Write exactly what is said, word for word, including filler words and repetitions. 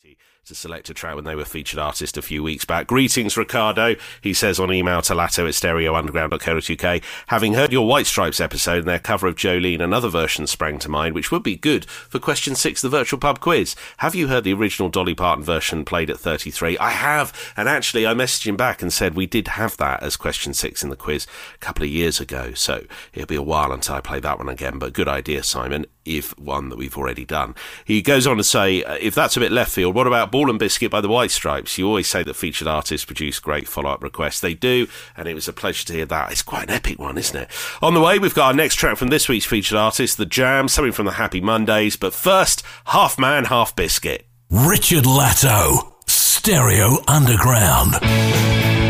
To select a track when they were featured artist a few weeks back. Greetings, Ricardo. He says on email to Latto at stereo underground dot co dot uk. Having heard your White Stripes episode and their cover of Jolene, another version sprang to mind, which would be good for question six, the virtual pub quiz. Have you heard the original Dolly Parton version played at thirty-three? I have. And actually, I messaged him back and said we did have that as question six in the quiz a couple of years ago. So it'll be a while until I play that one again. But good idea, Simon, if one that we've already done. He goes on to say, uh, if that's a bit left field, what about Ball and Biscuit by the White Stripes? You always say that featured artists produce great follow-up requests. They do, and it was a pleasure to hear that. It's quite an epic one, isn't it? On the way, we've got our next track from this week's featured artist, The Jam, something from the Happy Mondays. But first, Half Man, Half Biscuit. Richard Latto, Stereo Underground.